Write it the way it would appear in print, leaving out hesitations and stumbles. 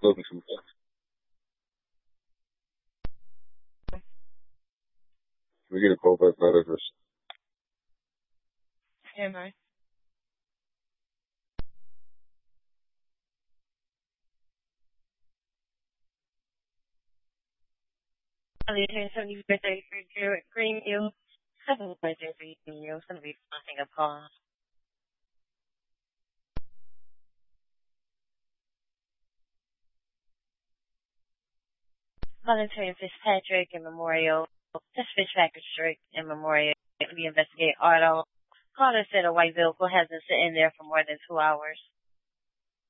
Love me some that. Can we get a call back that address? Am I? I'll turn 70 birthday for Greenview. 7th birthday for Greenview. It's going to be passing a call. Volunteer Fitzpatrick and Memorial. Just Fitzpatrick Street and Memorial. We investigate auto. Caller said a white vehicle has been sitting there for more than 2 hours.